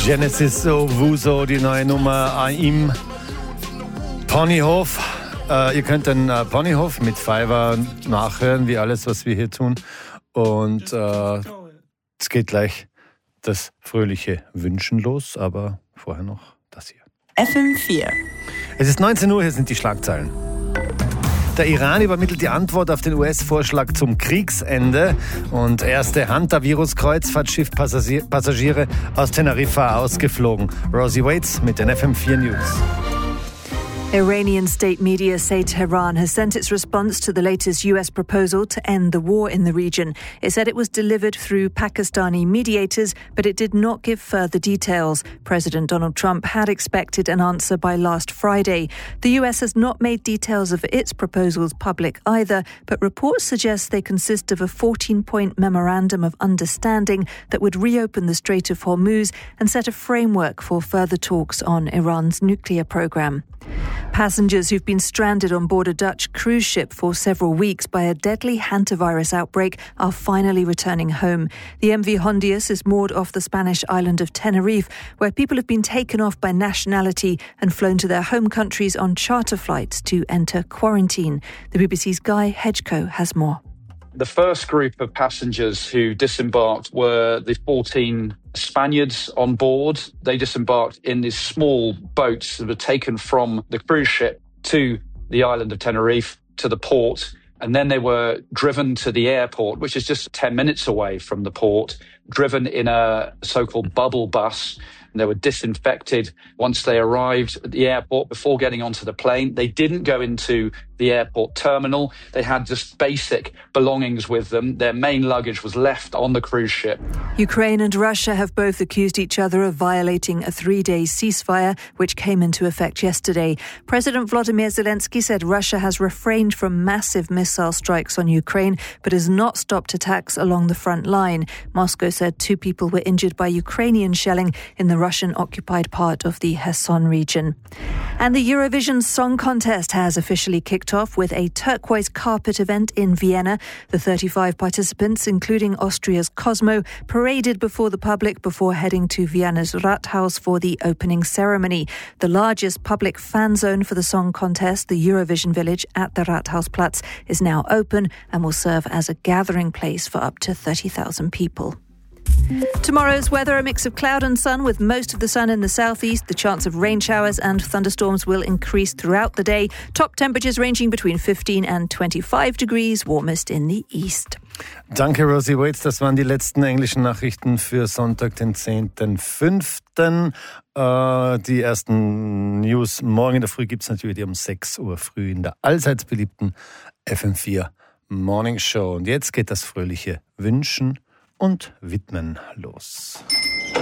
Genesis Owusu, die neue Nummer im Ponyhof. Ihr könnt den Ponyhof mit Fiverr nachhören, wie alles, was wir hier tun. Und es geht gleich das fröhliche Wünschen los, aber vorher noch das hier. FM4. Es ist 19 Uhr, hier sind die Schlagzeilen. Der Iran übermittelt die Antwort auf den US-Vorschlag zum Kriegsende und erste Hunter-Virus-Kreuzfahrtschiff-Passagiere aus Teneriffa ausgeflogen. Rosie Waits mit den FM4 News. Iranian state media say Tehran has sent its response to the latest US proposal to end the war in the region. It said it was delivered through Pakistani mediators, but it did not give further details. President Donald Trump had expected an answer by last Friday. The US has not made details of its proposals public either, but reports suggest they consist of a 14-point memorandum of understanding that would reopen the Strait of Hormuz and set a framework for further talks on Iran's nuclear program. Passengers who've been stranded on board a Dutch cruise ship for several weeks by a deadly hantavirus outbreak are finally returning home. The MV Hondius is moored off the Spanish island of Tenerife, where people have been taken off by nationality and flown to their home countries on charter flights to enter quarantine. The BBC's Guy Hedgecoe has more. The first group of passengers who disembarked were the 14 Spaniards on board. They disembarked in these small boats that were taken from the cruise ship to the island of Tenerife, to the port, and then they were driven to the airport, which is just 10 minutes away from the port, driven in a so-called bubble bus. And they were disinfected once they arrived at the airport before getting onto the plane. They didn't go into the airport terminal. They had just basic belongings with them. Their main luggage was left on the cruise ship. Ukraine and Russia have both accused each other of violating a 3-day ceasefire, which came into effect yesterday. President Volodymyr Zelensky said Russia has refrained from massive missile strikes on Ukraine, but has not stopped attacks along the front line. Moscow said 2 people were injured by Ukrainian shelling in the Russian-occupied part of the Kherson region. And the Eurovision Song Contest has officially kicked off with a turquoise carpet event in Vienna. The 35 participants, including Austria's Cosmo, paraded before the public before heading to Vienna's Rathaus for the opening ceremony. The largest public fan zone for the song contest, the Eurovision Village at the Rathausplatz, is now open and will serve as a gathering place for up to 30,000 people. Tomorrow's weather, a mix of cloud and sun with most of the sun in the southeast. The chance of rain showers and thunderstorms will increase throughout the day. Top temperatures ranging between 15 and 25 degrees, warmest in the east. Danke, Rosie Waits. Das waren die letzten englischen Nachrichten für Sonntag, den 10.05. Die ersten News morgen in der Früh gibt es natürlich um 6 Uhr früh in der allseits beliebten FM4 Morning Show. Und jetzt geht das fröhliche Wünschen und Widmen los.